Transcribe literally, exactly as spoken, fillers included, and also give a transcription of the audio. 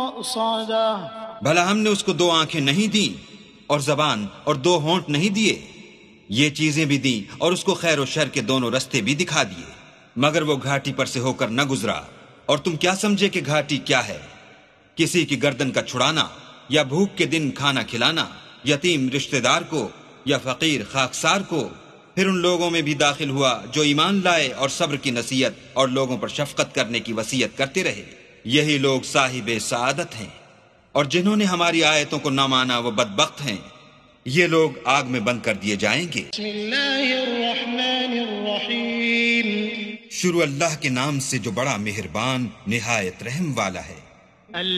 मक़सदा। भला हमने उसको दो आंखें नहीं दी और जबान और दो होंठ नहीं दिए? ये चीजें भी दी और उसको खैर और शर के दोनों रास्ते भी दिखा दिए, मगर वो घाटी पर से होकर न गुजरा। और तुम क्या समझे कि घाटी क्या है? किसी की गर्दन का छुड़ाना, या भूख के दिन खाना खिलाना, यतीम रिश्तेदार को या फकीर खाकसार को। फिर उन लोगों में भी दाखिल हुआ जो ईमान लाए और सब्र की नसीहत और लोगों पर शफकत करने की वसीयत करते रहे। यही लोग साहिबे सादत हैं। और जिन्होंने हमारी आयतों को न माना वो बदबख्त हैं। ये लोग आग में बंद कर दिए जाएंगे। शुरू अल्लाह के नाम से जो बड़ा मेहरबान निहायत रहम वाला है।